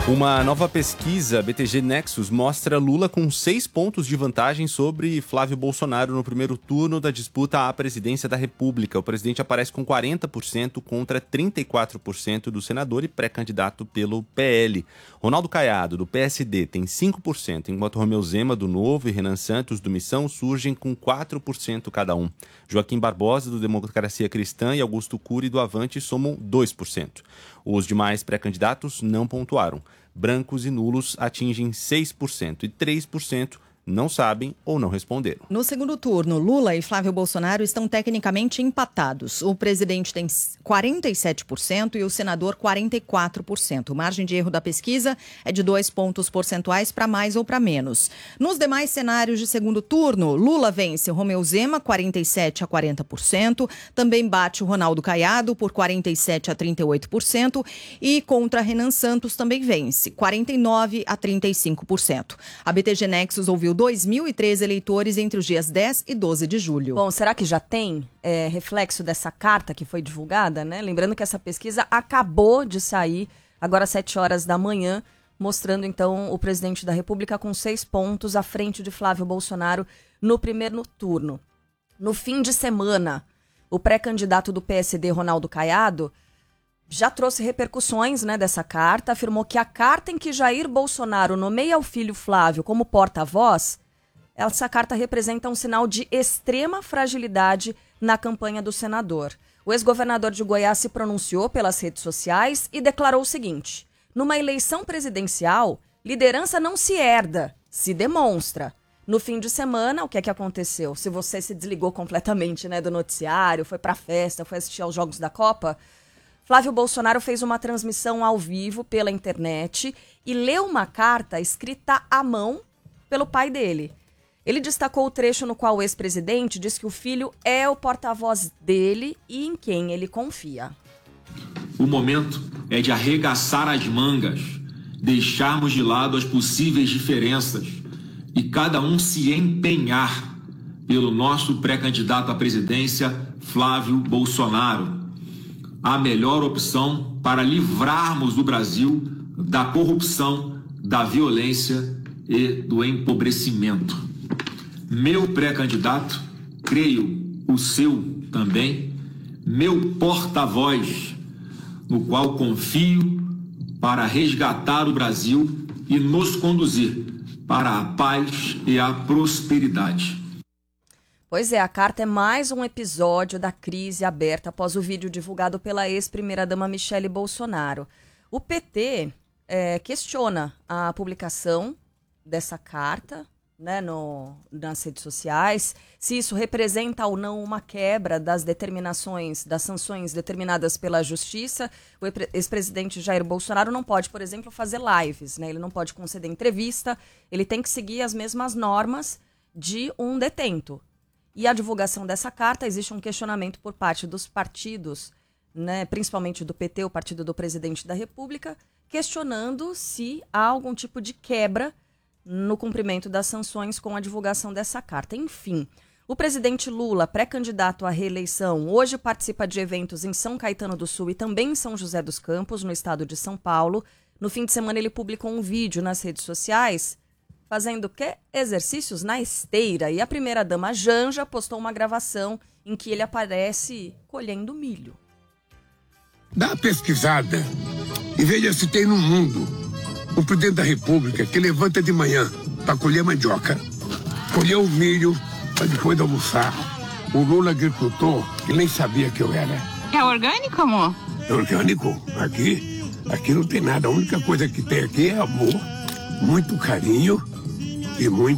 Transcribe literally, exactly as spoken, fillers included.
Uma nova pesquisa, B T G Nexus, mostra Lula com seis pontos de vantagem sobre Flávio Bolsonaro no primeiro turno da disputa à presidência da República. O presidente aparece com quarenta por cento contra trinta e quatro por cento do senador e pré-candidato pelo P L. Ronaldo Caiado, do P S D, tem cinco por cento, enquanto Romeu Zema, do Novo, e Renan Santos, do Missão, surgem com quatro por cento cada um. Joaquim Barbosa, do Democracia Cristã, e Augusto Cury, do Avante, somam dois por cento. Os demais pré-candidatos não pontuaram. Brancos e nulos atingem seis por cento e três por cento não sabem ou não responderam. No segundo turno, Lula e Flávio Bolsonaro estão tecnicamente empatados. O presidente tem quarenta e sete por cento e o senador quarenta e quatro por cento. A margem de erro da pesquisa é de dois pontos percentuais para mais ou para menos. Nos demais cenários de segundo turno, Lula vence Romeu Zema, quarenta e sete a quarenta por cento. Também bate o Ronaldo Caiado por quarenta e sete a trinta e oito por cento. E contra Renan Santos também vence, quarenta e nove a trinta e cinco por cento. A B T G Nexus ouviu dois mil e três eleitores entre os dias dez e doze de julho. Bom, será que já tem é, reflexo dessa carta que foi divulgada, né? Lembrando que essa pesquisa acabou de sair, agora às sete horas da manhã, mostrando então o presidente da República com seis pontos à frente de Flávio Bolsonaro no primeiro turno. No fim de semana, o pré-candidato do P S D, Ronaldo Caiado, já trouxe repercussões, né, dessa carta, afirmou que a carta em que Jair Bolsonaro nomeia o filho Flávio como porta-voz, essa carta representa um sinal de extrema fragilidade na campanha do senador. O ex-governador de Goiás se pronunciou pelas redes sociais e declarou o seguinte: numa eleição presidencial, liderança não se herda, se demonstra. No fim de semana, o que é que aconteceu? Se você se desligou completamente, né, do noticiário, foi pra festa, foi assistir aos Jogos da Copa, Flávio Bolsonaro fez uma transmissão ao vivo pela internet e leu uma carta escrita à mão pelo pai dele. Ele destacou o trecho no qual o ex-presidente diz que o filho é o porta-voz dele e em quem ele confia. O momento é de arregaçar as mangas, deixarmos de lado as possíveis diferenças e cada um se empenhar pelo nosso pré-candidato à presidência, Flávio Bolsonaro. A melhor opção para livrarmos o Brasil da corrupção, da violência e do empobrecimento. Meu pré-candidato, creio o seu também, meu porta-voz, no qual confio para resgatar o Brasil e nos conduzir para a paz e a prosperidade. Pois é, a carta é mais um episódio da crise aberta após o vídeo divulgado pela ex-primeira-dama Michele Bolsonaro. O P T é, questiona a publicação dessa carta, né, no, nas redes sociais, se isso representa ou não uma quebra das determinações, das sanções determinadas pela Justiça. O ex-presidente Jair Bolsonaro não pode, por exemplo, fazer lives, né? Ele não pode conceder entrevista, ele tem que seguir as mesmas normas de um detento. E a divulgação dessa carta, existe um questionamento por parte dos partidos, né, principalmente do P T, o partido do presidente da República, questionando se há algum tipo de quebra no cumprimento das sanções com a divulgação dessa carta. Enfim, o presidente Lula, pré-candidato à reeleição, hoje participa de eventos em São Caetano do Sul e também em São José dos Campos, no estado de São Paulo. No fim de semana ele publicou um vídeo nas redes sociais fazendo o quê? Exercícios na esteira. E a primeira-dama Janja postou uma gravação em que ele aparece colhendo milho. Dá uma pesquisada e veja se tem no mundo um presidente da República que levanta de manhã para colher mandioca, colher o milho para depois almoçar. O Lula agricultor, que nem sabia que eu era. É orgânico, amor? É orgânico? Aqui? Aqui não tem nada. A única coisa que tem aqui é amor, muito carinho e muito